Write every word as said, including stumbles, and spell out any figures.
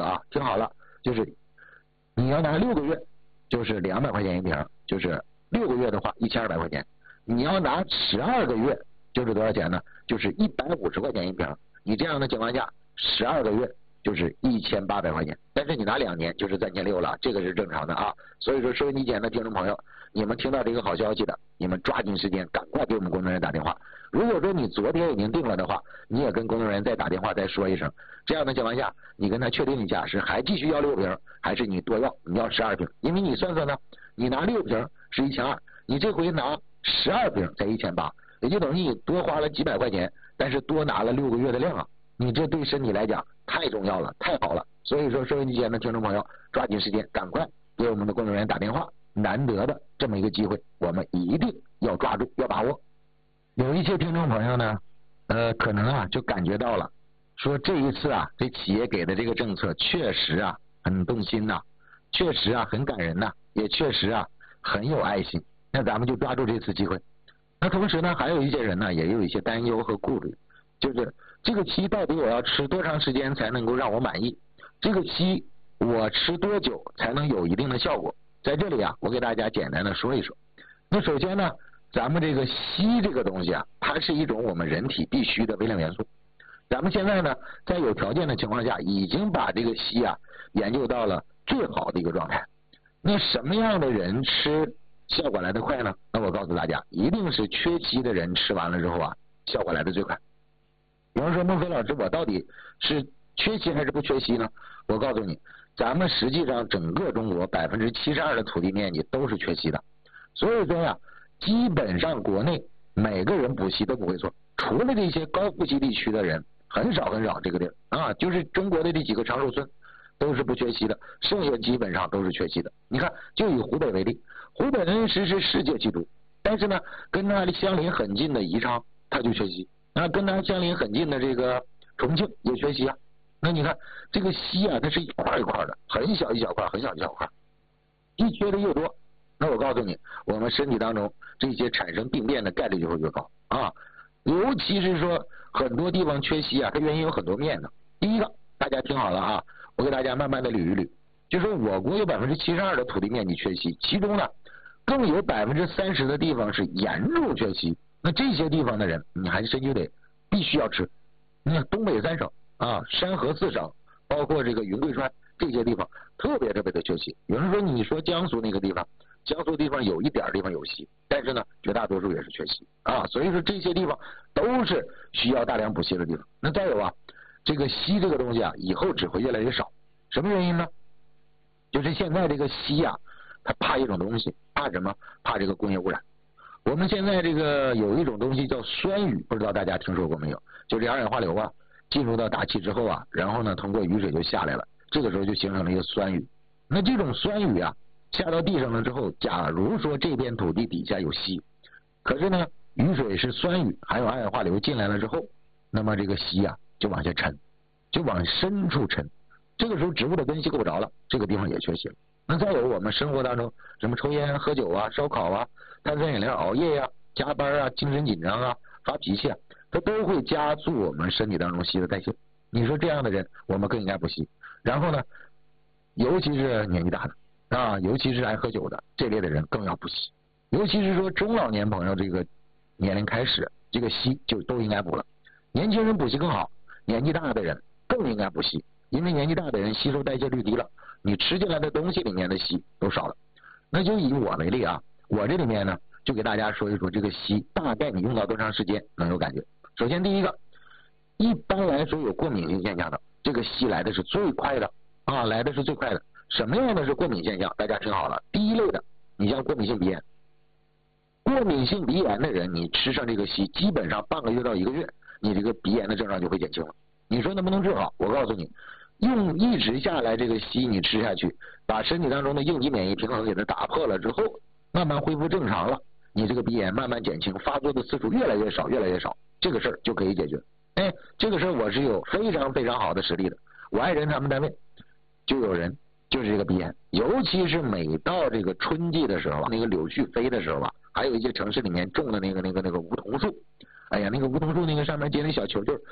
个啊，听好了，就是你要拿六个月，就是两百块钱一瓶，就是六个月的话一千二百块钱。你要拿十二个月，就是多少钱呢？就是一百五十块钱一瓶。你这样的情况下，十二个月就是一千八百块钱。但是你拿两年就是三千六了，这个是正常的啊。所以说收音机前的听众朋友，你们听到这个好消息的，你们抓紧时间赶快给我们工作人员打电话。如果说你昨天已经定了的话，你也跟工作人员再打电话再说一声。这样的情况下，你跟他确定一下是还继续要六瓶，还是你多要你要十二瓶。因为你算算呢，你拿六瓶是一千二，你这回拿十二瓶才一千八，也就等于你多花了几百块钱，但是多拿了六个月的量啊！你这对身体来讲太重要了，太好了。所以说收音机前的听众朋友，抓紧时间赶快给我们的工作人员打电话，难得的这么一个机会，我们一定要抓住，要把握。有一些听众朋友呢，呃，可能啊就感觉到了，说这一次啊，这企业给的这个政策确实啊很动心呐、啊，确实啊很感人呐、啊，也确实啊很有爱心。那咱们就抓住这次机会。那同时呢，还有一些人呢，也有一些担忧和顾虑，就是这个期到底我要吃多长时间才能够让我满意？这个期我吃多久才能有一定的效果？在这里啊，我给大家简单的说一说。那首先呢，咱们这个硒这个东西啊，它是一种我们人体必须的微量元素。咱们现在呢，在有条件的情况下，已经把这个硒啊研究到了最好的一个状态。那什么样的人吃效果来得快呢？那我告诉大家，一定是缺硒的人吃完了之后啊，效果来得最快。比方说孟非老师，我到底是缺硒还是不缺硒呢？我告诉你，咱们实际上整个中国百分之七十二的土地面积都是缺硒的，所以说呀，基本上国内每个人补硒都不会错，除了这些高富硒地区的人，很少很少这个地儿啊，就是中国的这几个长寿村都是不缺硒的，剩下基本上都是缺硒的。你看，就以湖北为例，湖北恩施是世界硒都，但是呢，跟它相邻很近的宜昌，它就缺硒。那跟它相邻很近的这个重庆也缺硒啊。那你看这个硒啊，它是一块一块的，很小一小块，很小一小块，一缺的越多，那我告诉你，我们身体当中这些产生病变的概率就会越高啊。尤其是说很多地方缺硒啊，它原因有很多面的。第一个，大家听好了啊，我给大家慢慢的捋一捋，就说我国有百分之七十二的土地面积缺硒，其中呢，更有百分之三十的地方是严重缺硒。那这些地方的人，你还是就得必须要吃。你看东北三省啊，山河四省，包括这个云贵川这些地方，特别特别的缺硒。有人说，你说江苏那个地方，江苏地方有一点地方有硒，但是呢，绝大多数也是缺硒啊。所以说这些地方都是需要大量补硒的地方。那再有啊，这个硒这个东西啊，以后只会越来越少。什么原因呢？就是现在这个硒啊，它怕一种东西，怕什么？怕这个工业污染。我们现在这个有一种东西叫酸雨，不知道大家听说过没有？就这二氧化硫啊，进入到大气之后啊，然后呢，通过雨水就下来了，这个时候就形成了一个酸雨。那这种酸雨啊，下到地上了之后，假如说这片土地底下有硒，可是呢，雨水是酸雨，还有二氧化硫进来了之后，那么这个硒啊就往下沉，就往深处沉。这个时候植物的根系够不着了，这个地方也缺硒了。那再有我们生活当中什么抽烟、喝酒啊、烧烤啊、碳酸饮料、熬夜呀、啊、加班啊、精神紧张啊、发脾气啊，它都会加速我们身体当中硒的代谢。你说这样的人，我们更应该补硒。然后呢，尤其是年纪大的啊，尤其是爱喝酒的这类的人更要补硒。尤其是说中老年朋友这个年龄开始，这个硒就都应该补了。年轻人补硒更好，年纪大的人更应该补硒，因为年纪大的人吸收代谢率低了。你吃进来的东西里面的硒都少了。那就以我为例啊，我这里面呢就给大家说一说这个硒大概你用到多长时间能有感觉。首先第一个，一般来说有过敏性现象的，这个硒来的是最快的啊，来的是最快的。什么样的是过敏现象？大家听好了，第一类的，你像过敏性鼻炎，过敏性鼻炎的人，你吃上这个硒，基本上半个月到一个月，你这个鼻炎的症状就会减轻了。你说能不能治好？我告诉你，用一直下来这个硒你吃下去，把身体当中的应激免疫平衡给它打破了之后，慢慢恢复正常了，你这个鼻炎慢慢减轻，发作的次数越来越少越来越少，这个事儿就可以解决。哎，这个事儿我是有非常非常好的实力的。我爱人他们单位就有人就是这个鼻炎，尤其是每到这个春季的时候，那个柳絮飞的时候啊，还有一些城市里面种的那个那个那个梧桐树，哎呀，那个梧桐树那个上面结那小球球，